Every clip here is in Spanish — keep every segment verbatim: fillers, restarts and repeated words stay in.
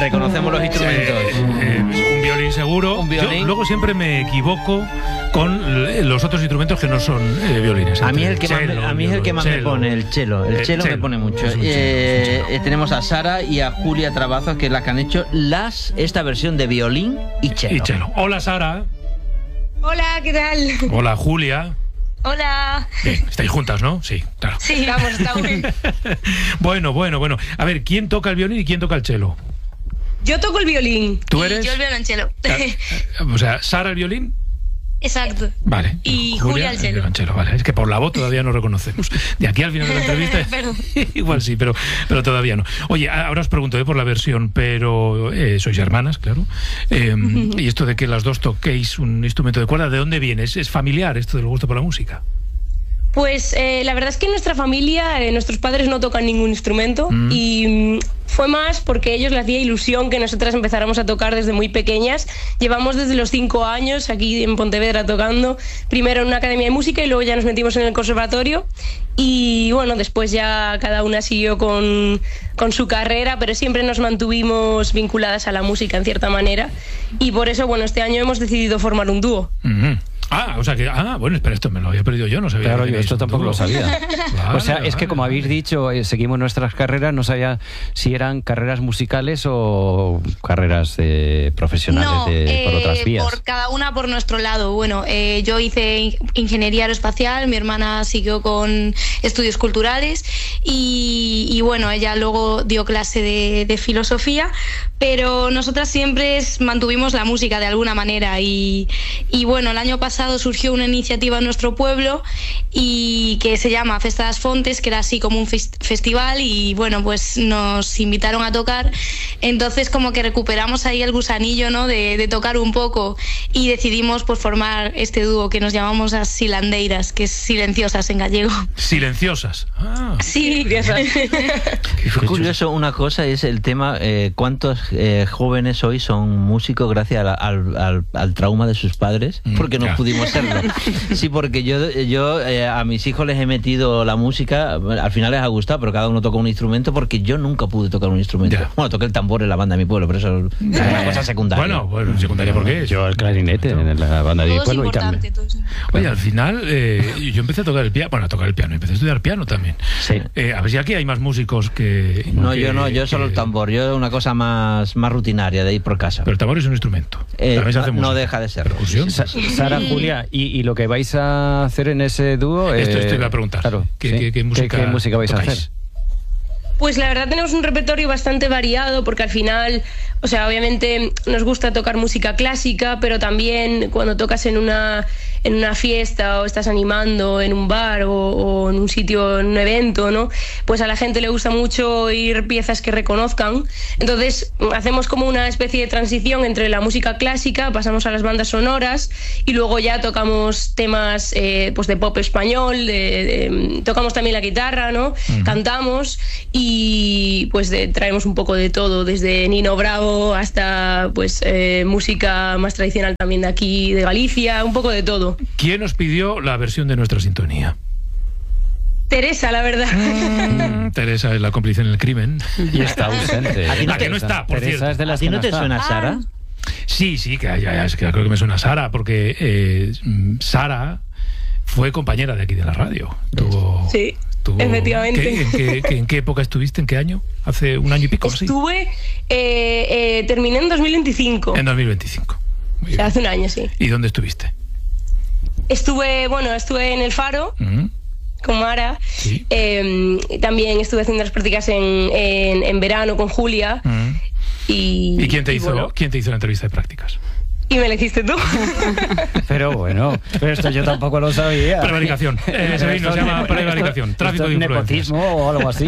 Reconocemos los instrumentos. Eh, eh, un violín seguro. Un violín. Yo luego siempre me equivoco con los otros instrumentos que no son eh, violines. A mí es el que Cello, más, me, a mí es el que más cello. me pone, el cello. El Eh, cello cello. me pone mucho. Es un cello, Eh, es un cello. eh, tenemos a Sara y a Julia Trabazos, que es la que han hecho las esta versión de violín y cello. Y cello. Hola, Sara. Hola, ¿qué tal? Hola, Julia. Hola. Bien, estáis juntas, ¿no? Sí, claro. Sí, vamos, estamos. Bueno, bueno, bueno. A ver, ¿quién toca el violín y quién toca el cello? Yo toco el violín. ¿Tú y eres? yo el violonchelo. O sea, Sara el violín. Exacto. Vale. Y Julia el cello. violonchelo, vale. Es que por la voz todavía no reconocemos. De aquí al final de la entrevista Perdón. igual sí, pero, pero todavía no. Oye, ahora os pregunto eh, por la versión, pero eh, sois hermanas, claro. Eh, y esto de que las dos toquéis un instrumento de cuerda, ¿de dónde viene? ¿Es, es familiar esto del gusto por la música? Pues eh, la verdad es que en nuestra familia eh, nuestros padres no tocan ningún instrumento mm. y mm, fue más porque a ellos les hacía ilusión que nosotras empezáramos a tocar desde muy pequeñas. Llevamos desde los cinco años aquí en Pontevedra tocando, primero en una academia de música y luego ya nos metimos en el conservatorio y bueno, después ya cada una siguió con, con su carrera, pero siempre nos mantuvimos vinculadas a la música en cierta manera y por eso, bueno, este año hemos decidido formar un dúo. Mm-hmm. Ah, o sea que... Ah, bueno, espera, esto me lo había perdido yo, no sabía. Claro, yo esto tampoco lo sabía. Vale, o sea, vale, es que como vale. habéis dicho, eh, seguimos nuestras carreras, no sabía si eran carreras musicales o carreras eh, profesionales No, de, por eh, otras vías. por cada una por nuestro lado. Bueno, eh, yo hice in- ingeniería aeroespacial, mi hermana siguió con estudios culturales y, y bueno, ella luego dio clase de, de filosofía, pero nosotras siempre es- mantuvimos la música de alguna manera y, y bueno, el año pasado surgió una iniciativa en nuestro pueblo y que se llama Festa das Fontes, que era así como un fest- festival y bueno, pues nos invitaron a tocar, entonces como que recuperamos ahí el gusanillo, ¿no? de, de tocar un poco y decidimos pues formar este dúo que nos llamamos as Silandeiras, que es silenciosas en gallego. Silenciosas. Ah, Sí, Fue curioso una cosa, es el tema, eh, ¿cuántos eh, jóvenes hoy son músicos gracias a la- al, al, al trauma de sus padres? Mm, Porque no ya. pudimos serlo. Sí, porque yo, yo eh, a mis hijos les he metido la música, al final les ha gustado, pero cada uno toca un instrumento porque yo nunca pude tocar un instrumento. Ya. Bueno, toqué el tambor en la banda de mi pueblo, pero eso es una cosa secundaria. bueno, bueno, secundaria, ¿por qué? Yo el clarinete en la banda de mi todo es pueblo y importante. también. Todo es... Oye, al final eh, yo empecé a tocar el piano, bueno, a tocar el piano, empecé a estudiar piano también. Sí. Eh, a ver si aquí hay más músicos que... No, que- yo no, yo solo que- el tambor, yo una cosa más, más rutinaria de ir por casa. Pero el tambor es un instrumento. Eh, También se hace no, no música. deja de serlo. ¿Percusión? Sa- Sara, Julia, ¿y, y lo que vais a hacer en ese dúo? Esto, eh, esto iba a preguntar. Claro, ¿Qué, sí. qué- qué música, ¿Qué música vais tocáis? a hacer? Pues la verdad tenemos un repertorio bastante variado porque al final, o sea, obviamente nos gusta tocar música clásica, pero también cuando tocas en una, en una fiesta o estás animando en un bar o, o en un sitio, en un evento, ¿no? Pues a la gente le gusta mucho oír piezas que reconozcan. Entonces hacemos como una especie de transición entre la música clásica, pasamos a las bandas sonoras y luego ya tocamos temas eh, pues de pop español, de, de- tocamos también la guitarra, ¿no? Ujú. Cantamos y pues de- traemos un poco de todo, desde Nino Bravo hasta pues eh, música más tradicional también de aquí, de Galicia, un poco de todo. ¿Quién os pidió la versión de nuestra sintonía? Teresa, la verdad. Mm, Teresa es la cómplice en el crimen. Y está ausente. ¿A ti no Ah, te- que no está, por Teresa cierto. es de ¿A las ti que no te está. suena, Sara? Sí, sí, que ya, ya, es que creo que me suena Sara, porque eh, mm, Sara fue compañera de aquí de la radio. Tuvo, Sí, tuvo- efectivamente. ¿Qué- en, qué, qué- en qué época estuviste? ¿En qué año? ¿Hace un año y pico? Sí. Estuve, eh, eh, terminé en dos mil veinticinco, En dos mil veinticinco. Muy o sea, bien. hace un año, sí. ¿Y dónde estuviste? Estuve, bueno, estuve en El Faro Mm, con Mara, Sí. eh, también estuve haciendo las prácticas en, en, en verano con Julia mm. y... ¿Y quién te y hizo, bueno, quién te hizo la entrevista de prácticas? y me la hiciste tú. Pero bueno, pero esto yo tampoco lo sabía. Prevaricación. Eh, Severino, se llama prevaricación. Esto- Tráfico esto de es influencias. nepotismo o algo así.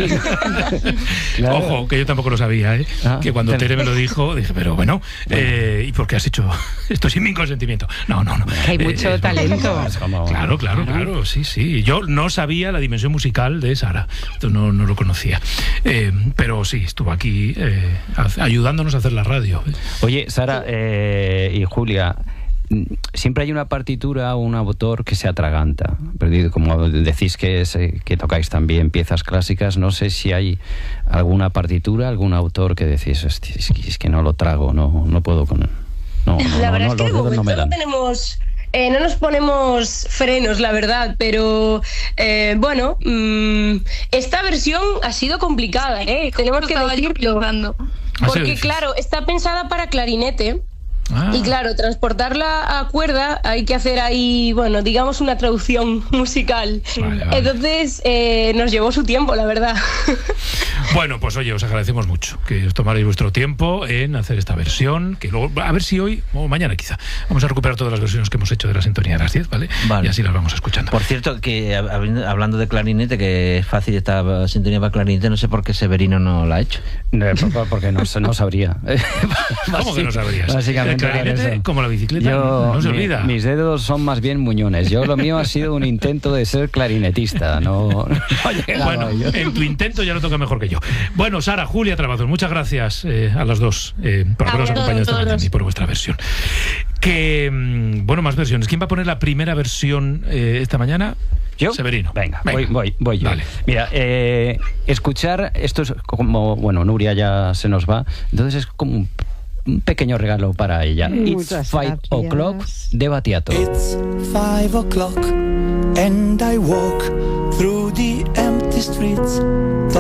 Claro. Ojo, que yo tampoco lo sabía, ¿eh? Ah, que cuando ten- Tere me lo dijo, dije, pero bueno, eh, ¿y por qué has hecho esto sin mi consentimiento? No, no, no. Hay mucho es- talento. Es como- Claro, claro, claro, sí, sí. Yo no sabía la dimensión musical de Sara, esto no, no lo conocía. Eh, pero sí, estuvo aquí eh, haz- ayudándonos a hacer la radio. Oye, Sara eh, y Julia, siempre hay una partitura o un autor que se atraganta. Pero como decís que, es, que tocáis también piezas clásicas, no sé si hay alguna partitura, algún autor que decís, es que, es que no lo trago, no, no puedo con él. No, no, la verdad no, es que los de dedos no me momento dan. no tenemos... Eh, no nos ponemos frenos, la verdad, pero eh, bueno, mmm, esta versión ha sido complicada, ¿eh? Tenemos que decirlo. Porque, claro, está pensada para clarinete. Ah. Y claro, transportarla a cuerda hay que hacer ahí, bueno, digamos una traducción musical. Vale, vale. Entonces eh, nos llevó su tiempo, la verdad. Bueno, pues oye, os agradecemos mucho que os tomaréis vuestro tiempo en hacer esta versión, que luego, a ver si hoy o mañana quizá, vamos a recuperar todas las versiones que hemos hecho de la sintonía de las diez, ¿vale? Vale. Y así las vamos escuchando. Por cierto, que hablando de clarinete, que es fácil esta sintonía para clarinete, no sé por qué Severino no la ha hecho. No, porque no, no sabría. ¿Cómo que no sabrías? Básicamente. Clarinete, como la bicicleta, yo, no se mi, olvida. Mis dedos son más bien muñones. Yo lo mío ha sido un intento de ser clarinetista. No, no bueno, en tu intento ya lo toca mejor que yo. Bueno, Sara, Julia Trabazos, muchas gracias eh, a las dos eh, por habernos acompañado esta mañana y por vuestra versión. Que, bueno, más versiones. ¿Quién va a poner la primera versión eh, esta mañana? ¿Yo? Severino. Venga, Venga. Voy, voy, voy yo. Vale. Mira, eh, escuchar, esto es como, bueno, Nuria ya se nos va, entonces es como un un pequeño regalo para ella. Muchas It's five gracias. o'clock de Battiato. It's five o'clock and I walk through the empty streets.